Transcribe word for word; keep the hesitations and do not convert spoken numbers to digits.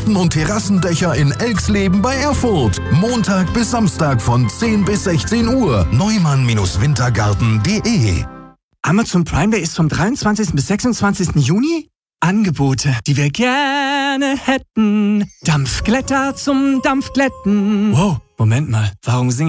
Garten- und Terrassendächer in Elxleben bei Erfurt. Montag bis Samstag von zehn bis sechzehn Uhr. Neumann Wintergarten punkt de. Amazon Prime Day ist vom dreiundzwanzigsten bis sechsundzwanzigsten Juni? Angebote, die wir gerne hätten. Dampfglätter zum Dampfglätten. Wow, Moment mal, warum singe